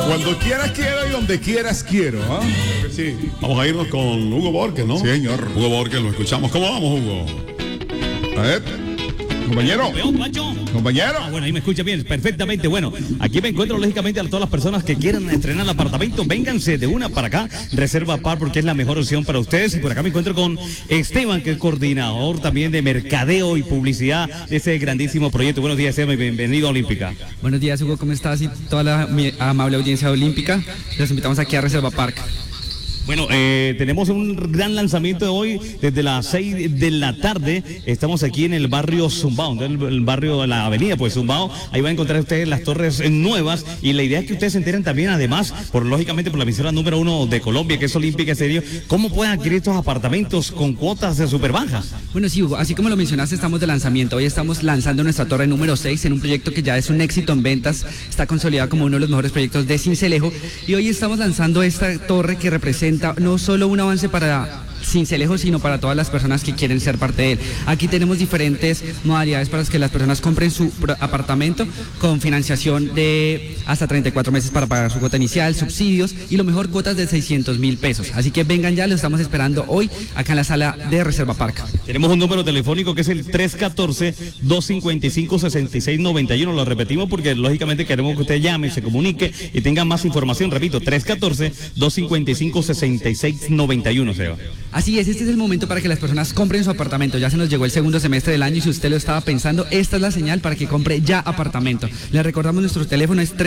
Cuando quieras quiero y donde quieras quiero. ¿Ah? Sí. Vamos a irnos con Hugo Borges, ¿no? Sí, señor. Hugo Borges, lo escuchamos. ¿Cómo vamos, Hugo? A ver. Compañero. Compañero. Bueno, ahí me escucha bien, perfectamente. Bueno, aquí me encuentro lógicamente a todas las personas que quieran estrenar el apartamento. Vénganse de una para acá, Reserva Par, porque es la mejor opción para ustedes. Y por acá me encuentro con Esteban, que es coordinador también de mercadeo y publicidad de ese grandísimo proyecto. Buenos días, Esteban, y bienvenido a Olímpica. Buenos días, Hugo, ¿cómo estás? Y toda la amable audiencia de Olímpica. Los invitamos aquí a Reserva Park. Bueno, tenemos un gran lanzamiento de hoy desde las 6 de la tarde. Estamos aquí en el barrio Zumbao, el barrio de la avenida pues Zumbao. Ahí van a encontrar ustedes las torres nuevas y la idea es que ustedes se enteren también, además, lógicamente por la emisora número 1 de Colombia, que es Olímpica Estéreo, cómo pueden adquirir estos apartamentos con cuotas de súper bajas. Bueno, sí, Hugo, así como lo mencionaste, estamos de lanzamiento. Hoy estamos lanzando nuestra torre número 6 en un proyecto que ya es un éxito en ventas. Está consolidado como uno de los mejores proyectos de Sincelejo. Y hoy estamos lanzando esta torre que representa no solo un avance para Sincelejo, sino para todas las personas que quieren ser parte de él. Aquí tenemos diferentes modalidades para que las personas compren su apartamento con financiación de hasta 34 meses para pagar su cuota inicial, subsidios y lo mejor, cuotas de 600.000 pesos. Así que vengan ya, los estamos esperando hoy acá en la sala de Reserva Park. Tenemos un número telefónico que es el 314-255-6691. Lo repetimos porque lógicamente queremos que usted llame, se comunique y tenga más información. Repito, 314-255-6691, Seba. Así es, este es el momento para que las personas compren su apartamento. Ya se nos llegó el segundo semestre del año y si usted lo estaba pensando, esta es la señal para que compre ya apartamento. Le recordamos, nuestro teléfono es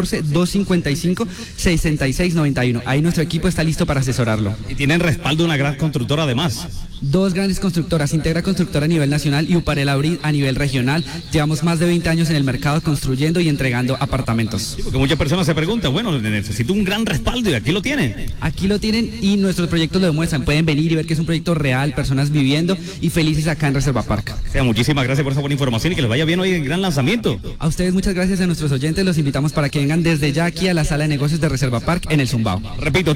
314-255-6691. Ahí nuestro equipo está listo para asesorarlo. Y tienen respaldo de una gran constructora además. Dos grandes constructoras, Integra Constructora a nivel nacional y Uparel Abril a nivel regional. Llevamos más de 20 años en el mercado construyendo y entregando apartamentos. Sí, porque muchas personas se preguntan, bueno, necesito un gran respaldo y aquí lo tienen. Aquí lo tienen y nuestros proyectos lo demuestran. Pueden venir y ver que es un proyecto real, personas viviendo y felices acá en Reserva Park. O sea, muchísimas gracias por esa buena información y que les vaya bien hoy en el gran lanzamiento. A ustedes muchas gracias, a nuestros oyentes los invitamos para que vengan desde ya aquí a la sala de negocios de Reserva Park en el Zumbao. Repito,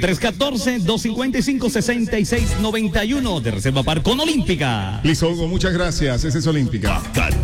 314-255-6691 de Reserva Park con Olímpica. Listo, Hugo, muchas gracias. Esa es Olímpica.